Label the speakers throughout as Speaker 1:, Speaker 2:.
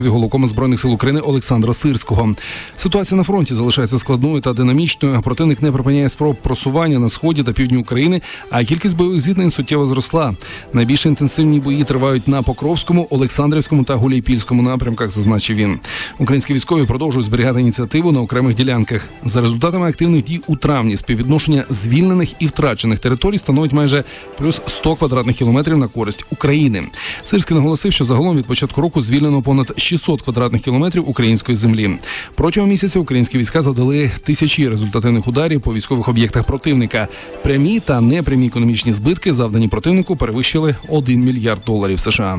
Speaker 1: Головкома Збройних сил України Олександра Сирського. Ситуація на фронті залишається складною та динамічною. Противник не припиняє спроб просування на сході та півдні України, а кількість бойових зіткнень суттєво зросла. Найбільш інтенсивні бої тривають на Покровському, Олександрівському та Гуляйпільському напрямках, зазначив він. Українські військові продовжують зберігати ініціативу на окремих ділянках. За результатами активних дій у травні співвідношення звільнених і втрачених територій становить майже плюс 100 квадратних кілометрів на користь України. Сирський наголосив, що загалом від початку року звільнено понад 600 квадратних кілометрів української землі. Протягом місяця українські війська завдали тисячі результативних ударів по військових об'єктах противника. Прямі та непрямі економічні збитки, завдані противнику, перевищили $1 мільярд США.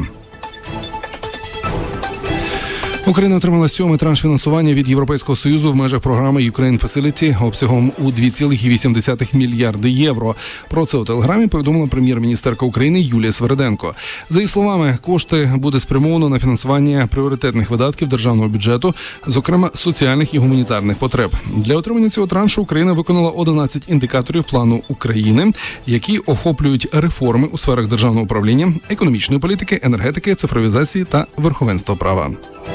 Speaker 1: Україна отримала 7-й транш фінансування від Європейського Союзу в межах програми Ukraine Facility обсягом у 2,8 мільярди євро. Про це у Телеграмі повідомила прем'єр-міністерка України Юлія Свериденко. За її словами, кошти буде спрямовано на фінансування пріоритетних видатків державного бюджету, зокрема соціальних і гуманітарних потреб. Для отримання цього траншу Україна виконала 11 індикаторів плану України, які охоплюють реформи у сферах державного управління, економічної політики, енергетики, цифровізації та верховенства права.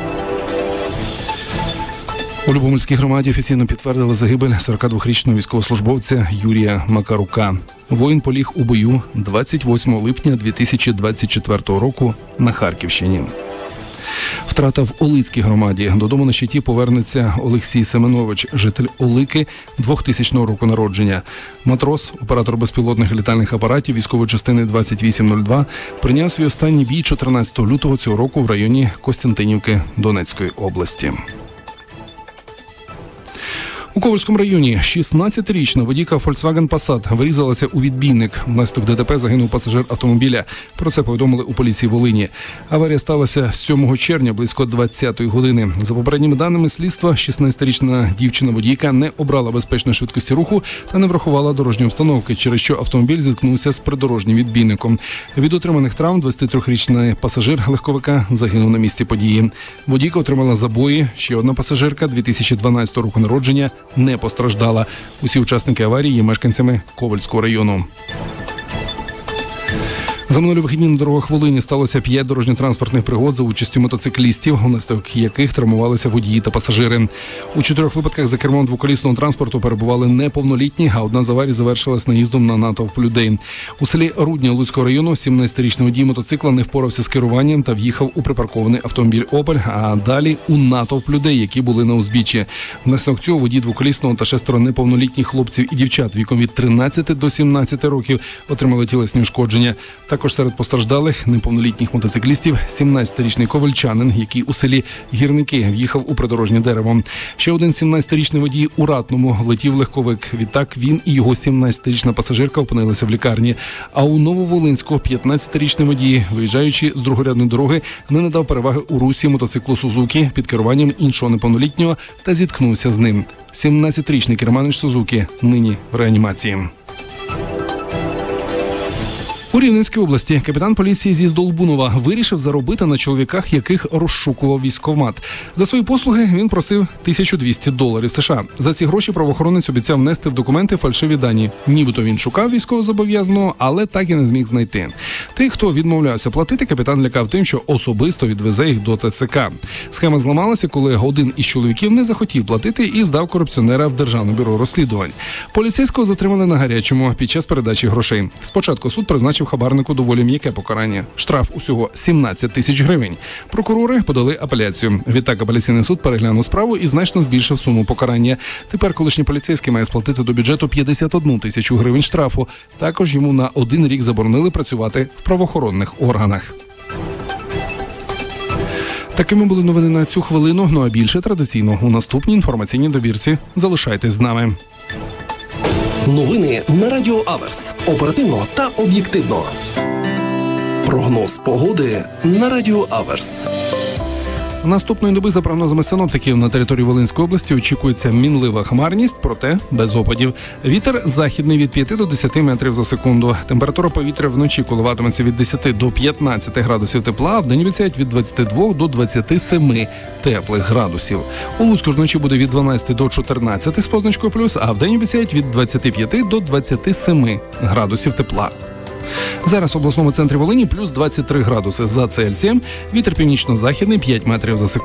Speaker 1: У Любомльській громаді офіційно підтвердили загибель 42-річного військовослужбовця Юрія Макарука. Воїн поліг у бою 28 липня 2024 року на Харківщині. Втрата в Олицькій громаді. Додому на щиті повернеться Олексій Семенович, житель Олики, 2000 року народження. Матрос, оператор безпілотних літальних апаратів військової частини 2802, прийняв свій останній бій 14 лютого цього року в районі Костянтинівки Донецької області. У Ковальському районі 16-річна водійка Volkswagen Passat врізалася у відбійник. Внаслідок ДТП загинув пасажир автомобіля. Про це повідомили у поліції Волині. Аварія сталася 7 червня близько 20-ї години. За попередніми даними слідства, 16-річна дівчина-водійка не обрала безпечної швидкості руху та не врахувала дорожньої установки, через що автомобіль зіткнувся з придорожнім відбійником. Від отриманих травм 23-річний пасажир легковика загинув на місці події. Водійка отримала забої, ще одна пасажирка 2012 року народження не постраждала. Усі учасники аварії є мешканцями Ковальського району. За минулі вихідні на дорогах Волині сталося 5 дорожньо-транспортних пригод за участю мотоциклістів, внаслідок яких травмувалися водії та пасажири. У 4 випадках за кермом двоколісного транспорту перебували неповнолітні, а одна з аварій завершилась наїздом на натовп людей. У селі Рудня Луцького району 17-річний водій мотоцикла не впорався з керуванням та в'їхав у припаркований автомобіль «Опель», а далі у натовп людей, які були на узбіччі. Внаслідок цього водій двоколісного та 6 неповнолітніх хлопців і дівчат віком від 13 до 17 років отримали тілесні ушкодження. Також серед постраждалих неповнолітніх мотоциклістів 17-річний ковальчанин, який у селі Гірники в'їхав у придорожнє дерево. Ще один 17-річний водій у Ратному летів легковик. Відтак він і його 17-річна пасажирка опинилися в лікарні. А у Нововолинську 15-річний водій, виїжджаючи з другорядної дороги, не надав переваги у русі мотоциклу «Сузукі» під керуванням іншого неповнолітнього та зіткнувся з ним. 17-річний керманич «Сузукі» нині в реанімації. У Рівненській області капітан поліції зі Здолбунова вирішив заробити на чоловіках, яких розшукував військкомат. За свої послуги він просив $1200 США. За ці гроші правоохоронець обіцяв внести в документи фальшиві дані. Нібито він шукав військовозобов'язаного, але так і не зміг знайти. Тих, хто відмовлявся платити, капітан лякав тим, що особисто відвезе їх до ТЦК. Схема зламалася, коли один із чоловіків не захотів платити і здав корупціонера в Державне бюро розслідувань. Поліцейського затримали на гарячому під час передачі грошей. Спочатку суд призначив хабарнику доволі м'яке покарання. Штраф усього 17 тисяч гривень. Прокурори подали апеляцію. Відтак апеляційний суд переглянув справу і значно збільшив суму покарання. Тепер колишній поліцейський має сплатити до бюджету 51 тисячу гривень штрафу. Також йому на 1 рік заборонили працювати в правоохоронних органах. Такими були новини на цю хвилину, ну а більше традиційно у наступній інформаційній добірці. Залишайтесь з нами.
Speaker 2: Новини на Радіо Аверс. Оперативно та об'єктивно. Прогноз погоди на Радіо Аверс.
Speaker 1: Наступної доби, за прогнозами синоптиків, на території Волинської області очікується мінлива хмарність, проте без опадів. Вітер західний від 5 до 10 метрів за секунду. Температура повітря вночі коливатиметься від 10 до 15 градусів тепла, а вдень обіцяють від 22 до 27 теплих градусів. У Луцьку ж вночі буде від 12 до 14 з позначкою плюс, а вдень обіцяють від 25 до 27 градусів тепла. Зараз в обласному центрі Волині плюс 23 градуси за Цельсієм, вітер північно-західний 5 метрів за секунду.